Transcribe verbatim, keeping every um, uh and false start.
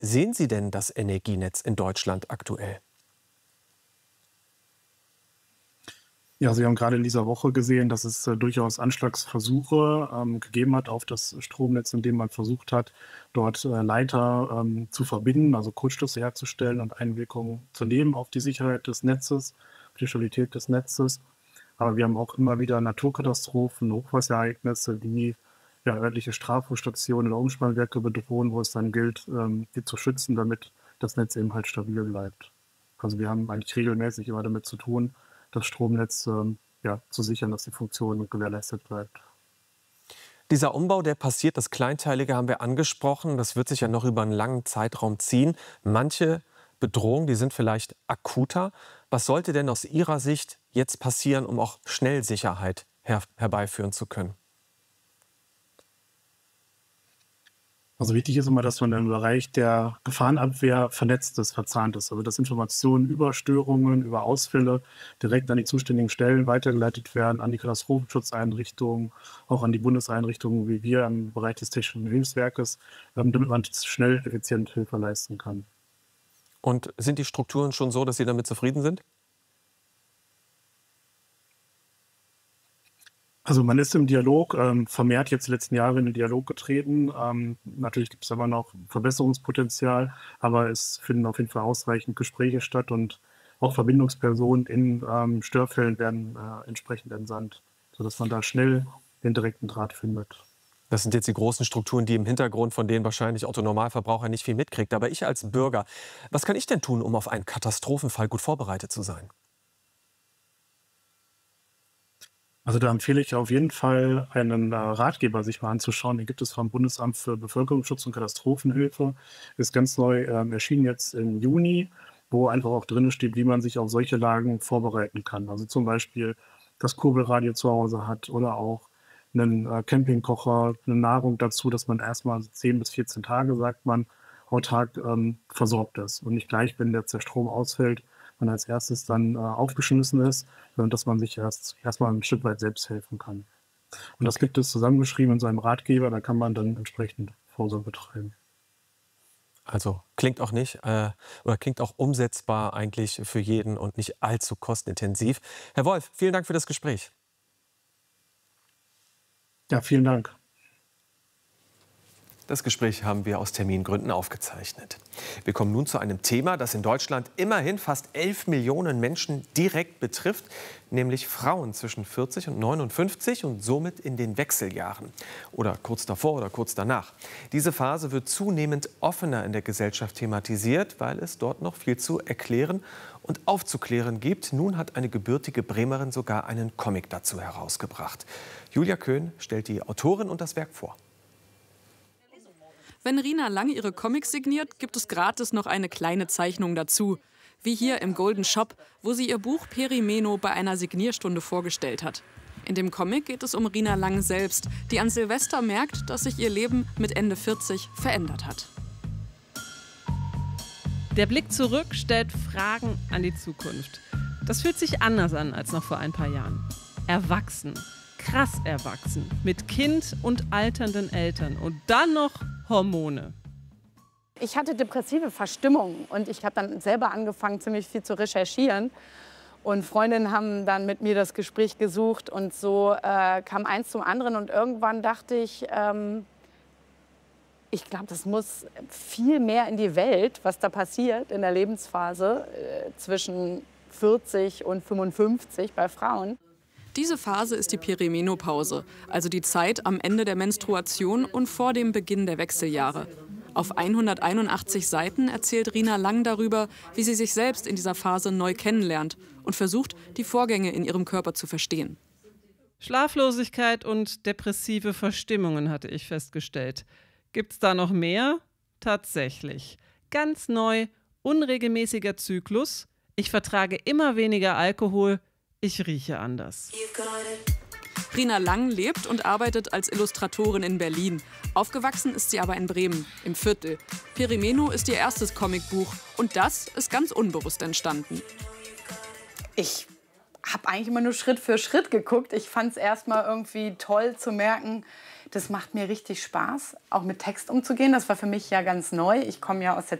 sehen Sie denn das Energienetz in Deutschland aktuell? Ja, Sie haben gerade in dieser Woche gesehen, dass es äh, durchaus Anschlagsversuche ähm, gegeben hat auf das Stromnetz, indem man versucht hat, dort äh, Leiter ähm, zu verbinden, also Kurzschlüsse herzustellen und Einwirkungen zu nehmen auf die Sicherheit des Netzes, auf die Stabilität des Netzes. Aber wir haben auch immer wieder Naturkatastrophen, Hochwasserereignisse, die ja, örtliche Strafstationen oder Umspannwerke bedrohen, wo es dann gilt, ähm, die zu schützen, damit das Netz eben halt stabil bleibt. Also wir haben eigentlich regelmäßig immer damit zu tun, das Stromnetz ähm, ja, zu sichern, dass die Funktion gewährleistet bleibt. Dieser Umbau, der passiert, das Kleinteilige haben wir angesprochen, das wird sich ja noch über einen langen Zeitraum ziehen. Manche Bedrohungen, die sind vielleicht akuter. Was sollte denn aus Ihrer Sicht jetzt passieren, um auch schnell Sicherheit her herbeiführen zu können? Also wichtig ist immer, dass man im Bereich der Gefahrenabwehr vernetzt ist, verzahnt ist. Also dass Informationen über Störungen, über Ausfälle direkt an die zuständigen Stellen weitergeleitet werden, an die Katastrophenschutzeinrichtungen, auch an die Bundeseinrichtungen wie wir im Bereich des Technischen Hilfswerkes, ähm, damit man schnell, effizient Hilfe leisten kann. Und sind die Strukturen schon so, dass Sie damit zufrieden sind? Also man ist im Dialog, ähm, vermehrt jetzt die letzten Jahre in den Dialog getreten. Ähm, natürlich gibt es aber noch Verbesserungspotenzial, aber es finden auf jeden Fall ausreichend Gespräche statt und auch Verbindungspersonen in ähm, Störfällen werden äh, entsprechend entsandt, sodass man da schnell den direkten Draht findet. Das sind jetzt die großen Strukturen, die im Hintergrund, von denen wahrscheinlich Otto Normalverbraucher nicht viel mitkriegt. Aber ich als Bürger, was kann ich denn tun, um auf einen Katastrophenfall gut vorbereitet zu sein? Also da empfehle ich auf jeden Fall, einen äh, Ratgeber sich mal anzuschauen. Den gibt es vom Bundesamt für Bevölkerungsschutz und Katastrophenhilfe. Ist ganz neu ähm, erschienen jetzt im Juni, wo einfach auch drin steht, wie man sich auf solche Lagen vorbereiten kann. Also zum Beispiel das Kurbelradio zu Hause hat oder auch einen äh, Campingkocher, eine Nahrung dazu, dass man erstmal zehn bis vierzehn Tage, sagt man, autark ähm, versorgt ist. Und nicht gleich, wenn jetzt der Strom ausfällt, man als erstes dann äh, aufgeschmissen ist, sondern dass man sich erst erstmal ein Stück weit selbst helfen kann. Und das gibt es zusammengeschrieben in so einem Ratgeber, da kann man dann entsprechend Vorsorge betreiben. Also klingt auch nicht äh, oder klingt auch umsetzbar eigentlich für jeden und nicht allzu kostenintensiv. Herr Wolf, vielen Dank für das Gespräch. Ja, vielen Dank. Das Gespräch haben wir aus Termingründen aufgezeichnet. Wir kommen nun zu einem Thema, das in Deutschland immerhin fast elf Millionen Menschen direkt betrifft, nämlich Frauen zwischen vierzig und neunundfünfzig und somit in den Wechseljahren oder kurz davor oder kurz danach. Diese Phase wird zunehmend offener in der Gesellschaft thematisiert, weil es dort noch viel zu erklären und aufzuklären gibt. Nun hat eine gebürtige Bremerin sogar einen Comic dazu herausgebracht. Julia Köhn stellt die Autorin und das Werk vor. Wenn Rina Lang ihre Comics signiert, gibt es gratis noch eine kleine Zeichnung dazu. Wie hier im Golden Shop, wo sie ihr Buch Perimeno bei einer Signierstunde vorgestellt hat. In dem Comic geht es um Rina Lang selbst, die an Silvester merkt, dass sich ihr Leben mit Ende vierzig verändert hat. Der Blick zurück stellt Fragen an die Zukunft. Das fühlt sich anders an als noch vor ein paar Jahren. Erwachsen, krass erwachsen, mit Kind und alternden Eltern und dann noch Hormone. Ich hatte depressive Verstimmungen und ich habe dann selber angefangen, ziemlich viel zu recherchieren. Und Freundinnen haben dann mit mir das Gespräch gesucht und so äh, kam eins zum anderen. Und irgendwann dachte ich, ähm, ich glaube, das muss viel mehr in die Welt, was da passiert in der Lebensphase äh, zwischen vierzig und fünfundfünfzig bei Frauen. Diese Phase ist die Perimenopause, also die Zeit am Ende der Menstruation und vor dem Beginn der Wechseljahre. Auf hunderteinundachtzig Seiten erzählt Rina Lang darüber, wie sie sich selbst in dieser Phase neu kennenlernt und versucht, die Vorgänge in ihrem Körper zu verstehen. Schlaflosigkeit und depressive Verstimmungen, hatte ich festgestellt. Gibt's da noch mehr? Tatsächlich. Ganz neu, unregelmäßiger Zyklus. Ich vertrage immer weniger Alkohol. Ich rieche anders. Rina Lang lebt und arbeitet als Illustratorin in Berlin. Aufgewachsen ist sie aber in Bremen, im Viertel. Perimeno ist ihr erstes Comicbuch und das ist ganz unbewusst entstanden. Ich habe eigentlich immer nur Schritt für Schritt geguckt. Ich fand es erstmal irgendwie toll zu merken, das macht mir richtig Spaß, auch mit Text umzugehen. Das war für mich ja ganz neu. Ich komme ja aus der